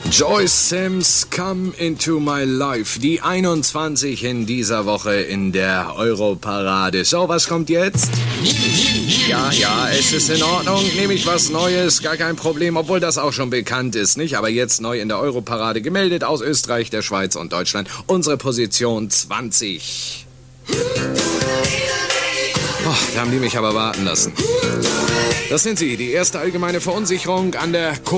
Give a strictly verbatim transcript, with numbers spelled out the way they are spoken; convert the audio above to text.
Joyce Sims, Come Into My Life. Die einundzwanzig in dieser Woche in der Europarade. So, was kommt jetzt? Ja, ja, es ist in Ordnung. Nehme ich was Neues, gar kein Problem, obwohl das auch schon bekannt ist, nicht? Aber jetzt neu in der Europarade gemeldet aus Österreich, der Schweiz und Deutschland. Unsere Position zwanzig. Oh, da haben die mich aber warten lassen. Das sind sie, die erste allgemeine Verunsicherung an der